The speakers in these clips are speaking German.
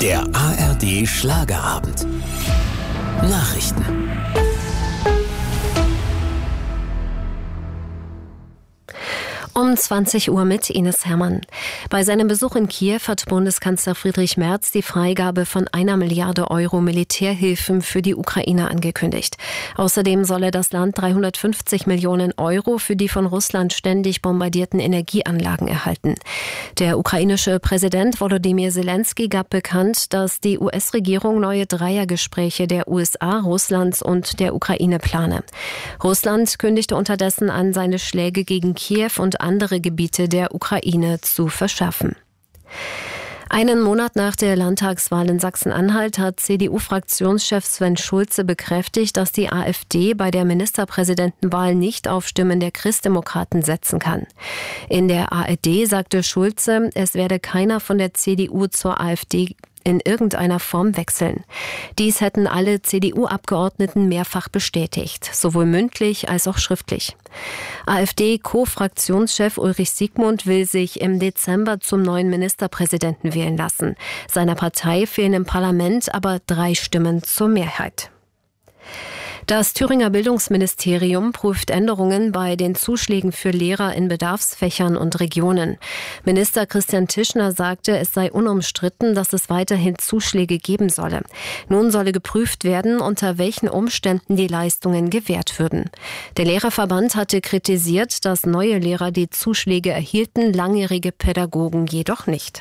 Der ARD Schlagerabend. Nachrichten. Um 20 Uhr mit Ines Herrmann. Bei seinem Besuch in Kiew hat Bundeskanzler Friedrich Merz die Freigabe von 1 Milliarde Euro Militärhilfen für die Ukraine angekündigt. Außerdem solle das Land 350 Millionen Euro für die von Russland ständig bombardierten Energieanlagen erhalten. Der ukrainische Präsident Volodymyr Zelensky gab bekannt, dass die US-Regierung neue Dreiergespräche der USA, Russlands und der Ukraine plane. Russland kündigte unterdessen an, seine Schläge gegen Kiew und andere Gebiete der Ukraine zu verschärfen. Einen Monat nach der Landtagswahl in Sachsen-Anhalt hat CDU-Fraktionschef Sven Schulze bekräftigt, dass die AfD bei der Ministerpräsidentenwahl nicht auf Stimmen der Christdemokraten setzen kann. In der ARD sagte Schulze, es werde keiner von der CDU zur AfD in irgendeiner Form wechseln. Dies hätten alle CDU-Abgeordneten mehrfach bestätigt, sowohl mündlich als auch schriftlich. AfD-Co-Fraktionschef Ulrich Siegmund will sich im Dezember zum neuen Ministerpräsidenten wählen lassen. Seiner Partei fehlen im Parlament aber 3 Stimmen zur Mehrheit. Das Thüringer Bildungsministerium prüft Änderungen bei den Zuschlägen für Lehrer in Bedarfsfächern und Regionen. Minister Christian Tischner sagte, es sei unumstritten, dass es weiterhin Zuschläge geben solle. Nun solle geprüft werden, unter welchen Umständen die Leistungen gewährt würden. Der Lehrerverband hatte kritisiert, dass neue Lehrer die Zuschläge erhielten, langjährige Pädagogen jedoch nicht.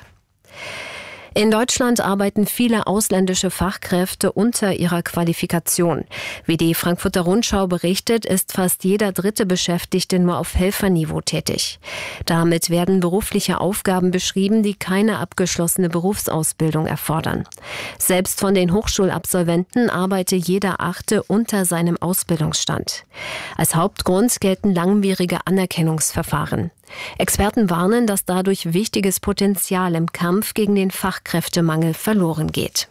In Deutschland arbeiten viele ausländische Fachkräfte unter ihrer Qualifikation. Wie die Frankfurter Rundschau berichtet, ist fast jeder dritte Beschäftigte nur auf Helferniveau tätig. Damit werden berufliche Aufgaben beschrieben, die keine abgeschlossene Berufsausbildung erfordern. Selbst von den Hochschulabsolventen arbeite jeder 8. unter seinem Ausbildungsstand. Als Hauptgrund gelten langwierige Anerkennungsverfahren. Experten warnen, dass dadurch wichtiges Potenzial im Kampf gegen den Fachkräftemangel verloren geht.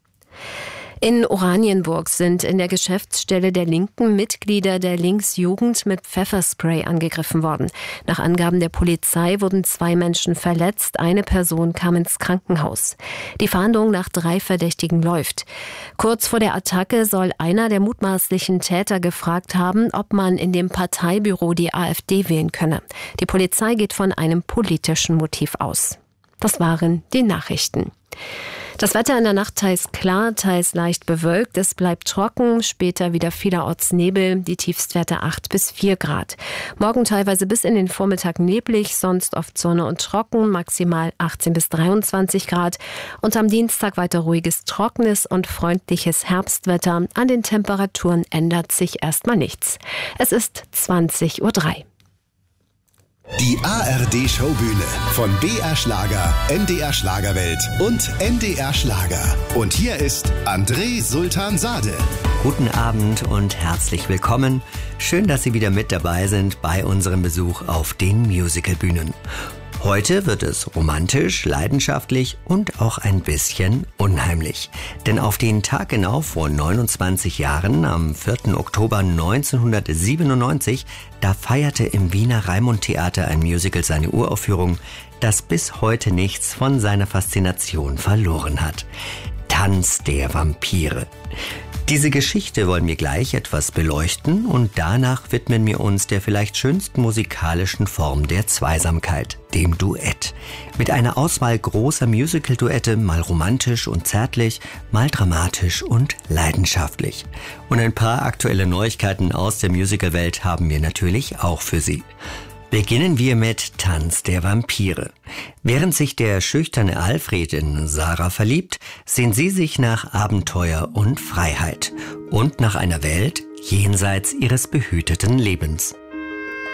In Oranienburg sind in der Geschäftsstelle der Linken Mitglieder der Linksjugend mit Pfefferspray angegriffen worden. Nach Angaben der Polizei wurden 2 Menschen verletzt, eine Person kam ins Krankenhaus. Die Fahndung nach 3 Verdächtigen läuft. Kurz vor der Attacke soll einer der mutmaßlichen Täter gefragt haben, ob man in dem Parteibüro die AfD wählen könne. Die Polizei geht von einem politischen Motiv aus. Das waren die Nachrichten. Das Wetter in der Nacht teils klar, teils leicht bewölkt. Es bleibt trocken, später wieder vielerorts Nebel, die Tiefstwerte 8 bis 4 Grad. Morgen teilweise bis in den Vormittag neblig, sonst oft Sonne und trocken, maximal 18 bis 23 Grad. Und am Dienstag weiter ruhiges, trockenes und freundliches Herbstwetter. An den Temperaturen ändert sich erstmal nichts. Es ist 20:03 Uhr. Die ARD-Showbühne von BR Schlager, NDR Schlagerwelt und NDR Schlager. Und hier ist André Sultan-Sade. Guten Abend und herzlich willkommen. Schön, dass Sie wieder mit dabei sind bei unserem Besuch auf den Musicalbühnen. Heute wird es romantisch, leidenschaftlich und auch ein bisschen unheimlich. Denn auf den Tag genau vor 29 Jahren, am 4. Oktober 1997, da feierte im Wiener Raimund-Theater ein Musical seine Uraufführung, das bis heute nichts von seiner Faszination verloren hat. Tanz der Vampire. Diese Geschichte wollen wir gleich etwas beleuchten und danach widmen wir uns der vielleicht schönsten musikalischen Form der Zweisamkeit, dem Duett. Mit einer Auswahl großer Musical-Duette, mal romantisch und zärtlich, mal dramatisch und leidenschaftlich. Und ein paar aktuelle Neuigkeiten aus der Musicalwelt haben wir natürlich auch für Sie. Beginnen wir mit Tanz der Vampire. Während sich der schüchterne Alfred in Sarah verliebt, sehnt sie sich nach Abenteuer und Freiheit und nach einer Welt jenseits ihres behüteten Lebens.